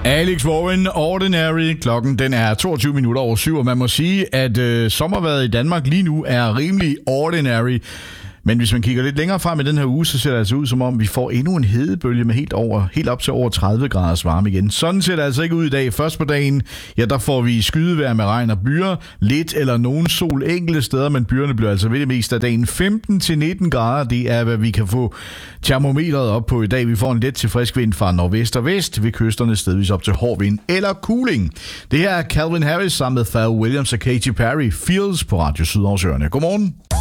Alex Warren, Ordinary. Klokken den er 22 minutter over 7, og man må sige, at sommervejret i Danmark lige nu er rimelig ordinary. Men hvis man kigger lidt længere frem i den her uge, så ser det altså ud, som om vi får endnu en hedebølge med helt op til over 30 graders varme igen. Sådan ser det altså ikke ud i dag. Først på dagen, ja, der får vi skydevejr med regn og byer. Lidt eller nogen sol enkelte steder, men byerne bliver altså ved det meste af dagen 15-19 grader. Det er, hvad vi kan få termometret op på i dag. Vi får en let til frisk vind fra nordvest og vest. Ved kysterne stedvis op til hård vind eller cooling. Det her er Calvin Harris sammen med Pharrell Williams og Katy Perry. Feels på Radio Syd Aarhus. Godmorgen.